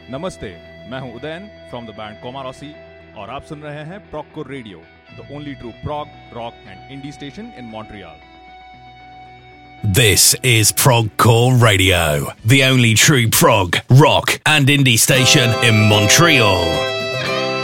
नमस्ते, मैं हूं उदयन फ्रॉम द बैंड कोमारोसी और आप सुन रहे हैं प्रॉगको radio, the only true prog, rock and indie station in Montreal. This is Progcore Radio, the only true prog, rock and indie station in Montreal.